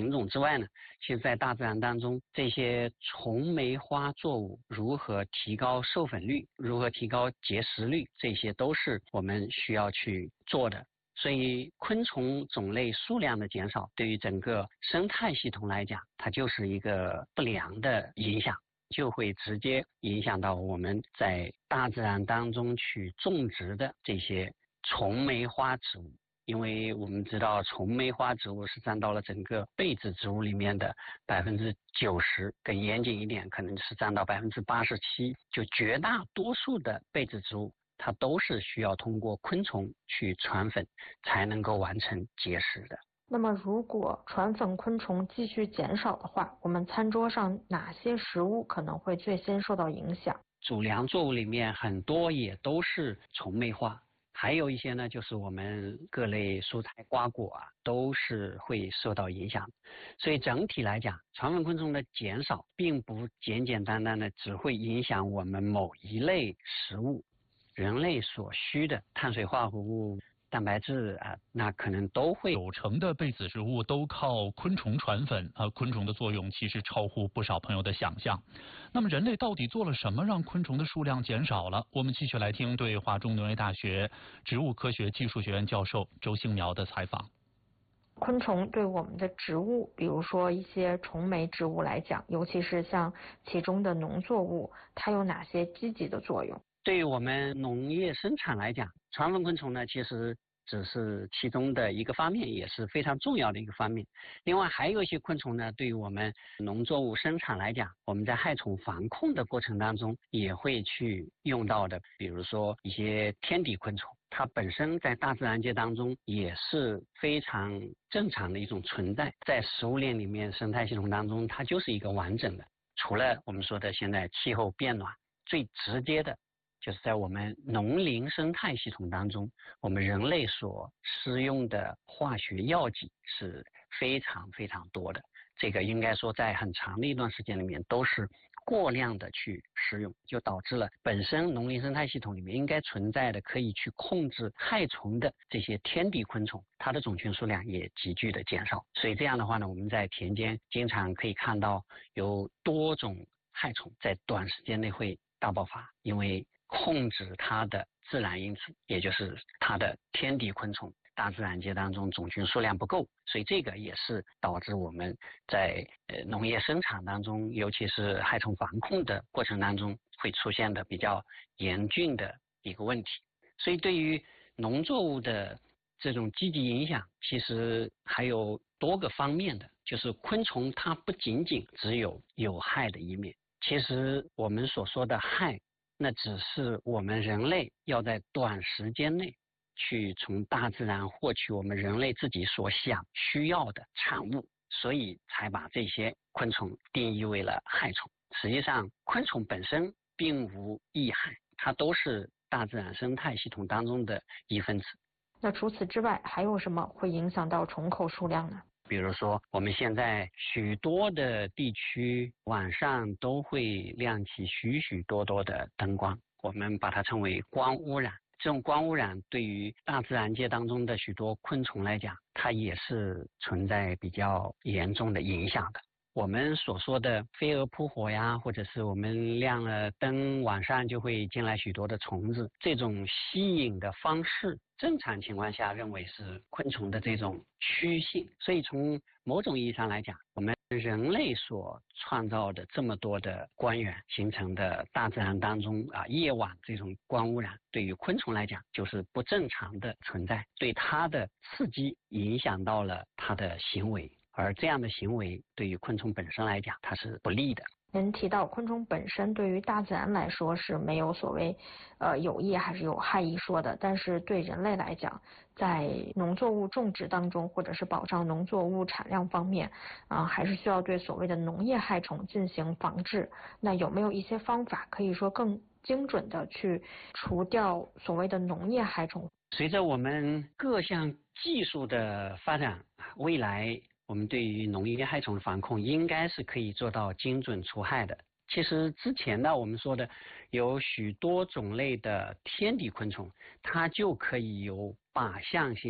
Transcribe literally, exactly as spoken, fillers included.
品种之外呢，其实在大自然当中，这些虫媒花作物如何提高授粉率，如何提高结实率，这些都是我们需要去做的。所以昆虫种类数量的减少，对于整个生态系统来讲，它就是一个不良的影响，就会直接影响到我们在大自然当中去种植的这些虫媒花植物。因为我们知道虫媒花植物是占到了整个被子植物里面的百分之九十，更严谨一点可能是占到百分之八十七，就绝大多数的被子植物它都是需要通过昆虫去传粉才能够完成结实的。 那么如果传粉昆虫继续减少的话，我们餐桌上哪些食物可能会最先受到影响？ 主粮作物里面很多也都是虫媒花，还有一些呢就是我们各类蔬菜瓜果啊都是会受到影响。所以整体来讲，传粉昆虫的减少并不简简单单的只会影响我们某一类食物，人类所需的碳水化合物、蛋白质啊，那可能都会。 九成的被子植物都靠昆虫传粉啊，昆虫的作用其实超乎不少朋友的想象。那么人类到底做了什么让昆虫的数量减少了？我们继续来听对华中农业大学植物科学技术学院教授周兴苗的采访。 昆虫对我们的植物，比如说一些虫媒植物来讲，尤其是像其中的农作物，它有哪些积极的作用？ 对于我们农业生产来讲，传粉昆虫呢其实只是其中的一个方面，也是非常重要的一个方面。另外还有一些昆虫呢，对于我们农作物生产来讲，我们在害虫防控的过程当中也会去用到的，比如说一些天敌昆虫，它本身在大自然界当中也是非常正常的一种存在，在食物链里面生态系统当中它就是一个完整的。除了我们说的现在气候变暖，最直接的就是在我们农林生态系统当中，我们人类所施用的化学药剂是非常非常多的，这个应该说在很长的一段时间里面都是过量的去施用，就导致了本身农林生态系统里面应该存在的可以去控制害虫的这些天敌昆虫，它的种群数量也急剧的减少。所以这样的话呢，我们在田间经常可以看到有多种害虫在短时间内会大爆发，因为控制它的自然因素，也就是它的天敌昆虫，大自然界当中种群数量不够，所以这个也是导致我们在呃农业生产当中，尤其是害虫防控的过程当中会出现的比较严峻的一个问题。所以对于农作物的这种积极影响，其实还有多个方面的，就是昆虫它不仅仅只有有害的一面，其实我们所说的害，那只是我们人类要在短时间内去从大自然获取我们人类自己所想需要的产物，所以才把这些昆虫定义为了害虫。实际上昆虫本身并无益害，它都是大自然生态系统当中的一份子。 那除此之外还有什么会影响到虫口数量呢？ 比如说我们现在许多的地区晚上都会亮起许许多多的灯光，我们把它称为光污染。这种光污染对于大自然界当中的许多昆虫来讲，它也是存在比较严重的影响的。我们所说的飞蛾扑火呀，或者是我们亮了灯晚上就会进来许多的虫子，这种吸引的方式正常情况下认为是昆虫的这种趋性。所以从某种意义上来讲，我们人类所创造的这么多的光源形成的大自然当中啊，夜晚这种光污染对于昆虫来讲就是不正常的存在，对它的刺激影响到了它的行为，而这样的行为对于昆虫本身来讲它是不利的。 您提到昆虫本身对于大自然来说是没有所谓呃有益还是有害一说的，但是对人类来讲，在农作物种植当中或者是保障农作物产量方面啊、呃，还是需要对所谓的农业害虫进行防治。那有没有一些方法可以说更精准的去除掉所谓的农业害虫？ 随着我们各项技术的发展，未来我们对于农业害虫的防控应该是可以做到精准除害的。其实之前呢，我们说的有许多种类的天敌昆虫，它就可以有靶向性